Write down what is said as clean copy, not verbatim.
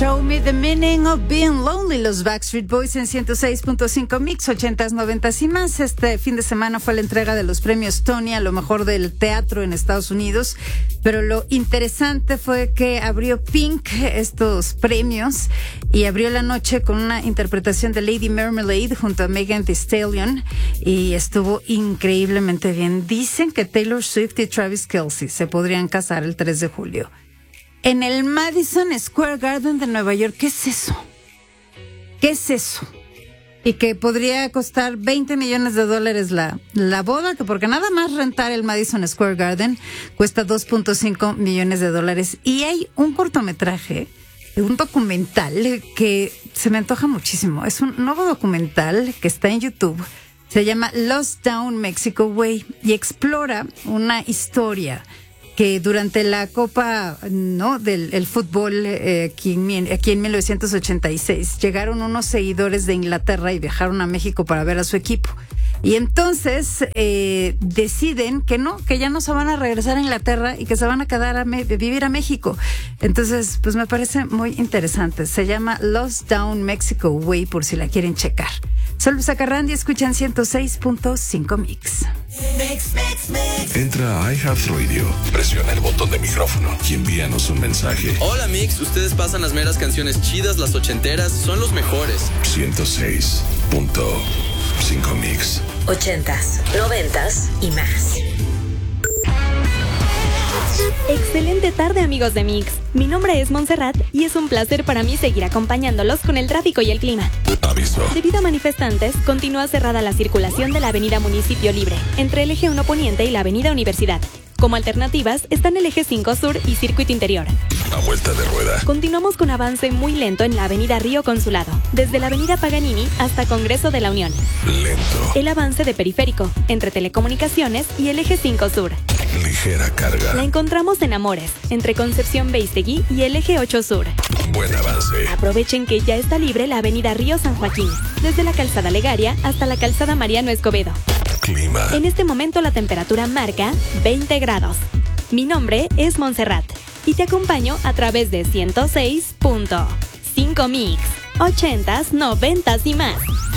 Show Me the Meaning of Being Lonely, los Backstreet Boys en 106.5 Mix, 80s, 90s y más. Este fin de semana fue la entrega de los premios Tony a lo mejor del teatro en Estados Unidos, pero lo interesante fue que abrió Pink estos premios y abrió la noche con una interpretación de Lady Marmalade junto a Megan Thee Stallion y estuvo increíblemente bien. Dicen que Taylor Swift y Travis Kelce se podrían casar el 3 de julio. En el Madison Square Garden de Nueva York. ¿Qué es eso? ¿Qué es eso? Y que podría costar $20 millones la boda, que porque nada más rentar el Madison Square Garden cuesta $2.5 millones. Y hay un cortometraje, un documental que se me antoja muchísimo. Es un nuevo documental que está en YouTube. Se llama Lost Down Mexico Way y explora una historia que durante la Copa del el fútbol aquí en 1986 llegaron unos seguidores de Inglaterra y viajaron a México para ver a su equipo. Y entonces deciden que ya no se van a regresar a Inglaterra y que se van a quedar a vivir a México. Entonces, pues me parece muy interesante. Se llama Lost Down Mexico Way, por si la quieren checar. Soy Luisa Carrandi, escuchan 106.5 Mix. Entra a iHeartRadio, presiona el botón de micrófono y envíanos un mensaje. Hola Mix, ustedes pasan las meras canciones chidas, las ochenteras, son los mejores. 106.5 Mix. 80s, 90s y más. Excelente tarde, amigos de Mix. Mi nombre es Montserrat y es un placer para mí seguir acompañándolos con el tráfico y el clima. Aviso. Debido a manifestantes, continúa cerrada la circulación de la avenida Municipio Libre, entre el eje 1 Poniente y la avenida Universidad. Como alternativas están el eje 5 Sur y Circuito Interior. A vuelta de rueda. Continuamos con avance muy lento en la avenida Río Consulado, desde la avenida Paganini hasta Congreso de la Unión. Lento. El avance de Periférico, entre Telecomunicaciones y el eje 5 Sur. Ligera carga. La encontramos en Amores, entre Concepción Beistegui y el eje 8 Sur. Buen avance. Aprovechen que ya está libre la avenida Río San Joaquín, desde la calzada Legaria hasta la calzada Mariano Escobedo. Clima. En este momento la temperatura marca 20 grados. Mi nombre es Montserrat y te acompaño a través de 106.5 Mix, 80s, 90s y más.